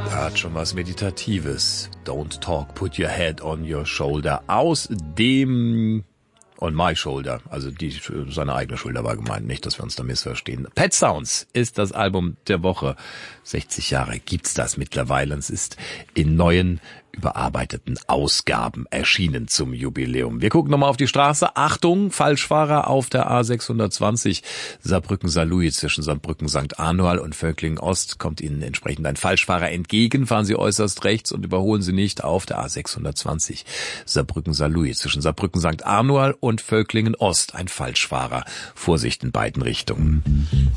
Hat schon was Meditatives. Don't talk, put your head on your shoulder. Aus dem On My Shoulder, also seine eigene Schulter war gemeint, nicht, dass wir uns da missverstehen. Pet Sounds ist das Album der Woche. 60 Jahre gibt's das mittlerweile. Es ist in neuen, überarbeiteten Ausgaben erschienen zum Jubiläum. Wir gucken nochmal auf die Straße. Achtung, Falschfahrer auf der A620 Saarbrücken-Saarlouis zwischen Saarbrücken-St. Anual und Völklingen-Ost. Kommt Ihnen entsprechend ein Falschfahrer entgegen. Fahren Sie äußerst rechts und überholen Sie nicht auf der A620 Saarbrücken-Saarlouis zwischen Saarbrücken-St. Anual und Völklingen-Ost. Ein Falschfahrer. Vorsicht in beiden Richtungen.